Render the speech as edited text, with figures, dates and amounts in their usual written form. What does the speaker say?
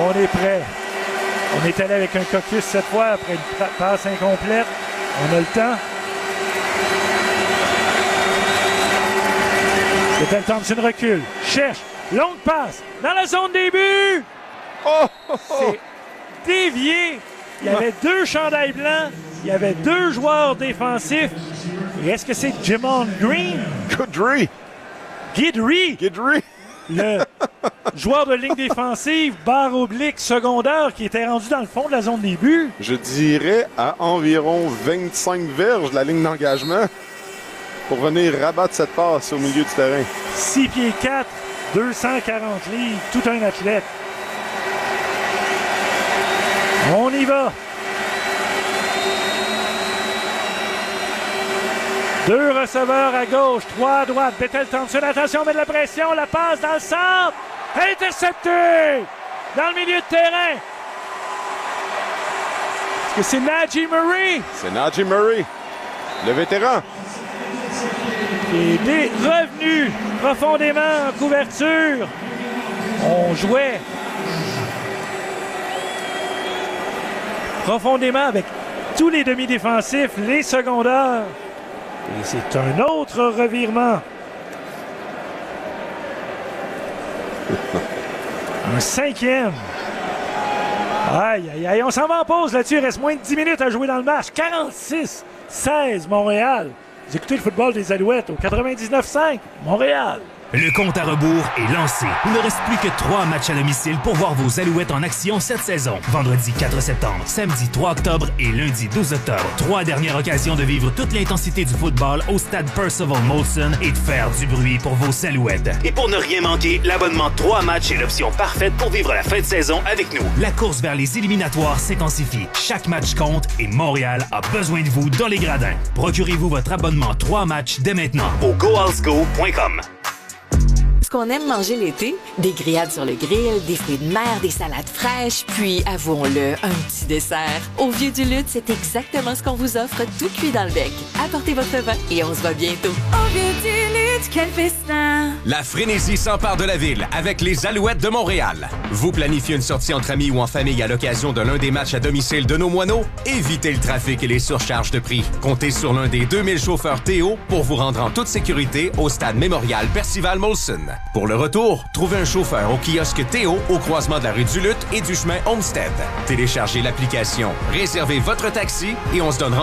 on est prêt. On est allé avec un caucus cette fois après une passe incomplète. On a le temps. Bethel Thompson recule. Cherche. Longue passe. Dans la zone des buts. C'est dévié. Il y avait deux chandails blancs. Il y avait deux joueurs défensifs. Et est-ce que c'est Jamon Green? Guidry. Le joueur de ligne défensive, barre oblique secondaire, qui était rendu dans le fond de la zone des buts. Je dirais à environ 25 verges de la ligne d'engagement pour venir rabattre cette passe au milieu du terrain. 6 pieds 4, 240 livres, tout un athlète. On y va. Deux receveurs à gauche, trois à droite. Bethel Thompson, attention, met de la pression. La passe dans le centre. Intercepté dans le milieu de terrain. Est-ce que c'est Najee Murray? C'est Najee Murray, le vétéran. Il est revenu profondément en couverture. On jouait profondément avec tous les demi-défensifs, les secondaires. Et c'est un autre revirement. Un cinquième. Aïe, aïe, aïe. On s'en va en pause là-dessus. Il reste moins de 10 minutes à jouer dans le match. 46-16 Montréal. Vous écoutez le football des Alouettes au 99.5 Montréal. Le compte à rebours est lancé. Il ne reste plus que 3 matchs à domicile pour voir vos Alouettes en action cette saison. Vendredi 4 septembre, samedi 3 octobre et lundi 12 octobre. 3 dernières occasions de vivre toute l'intensité du football au stade Percival Molson et de faire du bruit pour vos Alouettes. Et pour ne rien manquer, l'abonnement 3 matchs est l'option parfaite pour vivre la fin de saison avec nous. La course vers les éliminatoires s'intensifie. Chaque match compte et Montréal a besoin de vous dans les gradins. Procurez-vous votre abonnement 3 matchs dès maintenant au goalsgo.com. Ce qu'on aime manger l'été, des grillades sur le grill, des fruits de mer, des salades fraîches, puis, avouons-le, un petit dessert. Au Vieux du Lutte, c'est exactement ce qu'on vous offre, tout cuit dans le bec. Apportez votre vin et on se voit bientôt. Au Vieux du Lutte, quel festin! La frénésie s'empare de la ville avec les Alouettes de Montréal. Vous planifiez une sortie entre amis ou en famille à l'occasion de l'un des matchs à domicile de nos moineaux? Évitez le trafic et les surcharges de prix. Comptez sur l'un des 2000 chauffeurs Théo pour vous rendre en toute sécurité au stade mémorial Percival Molson. Pour le retour, trouvez un chauffeur au kiosque Théo au croisement de la rue du Lutte et du chemin Homestead. Téléchargez l'application, réservez votre taxi et on se donne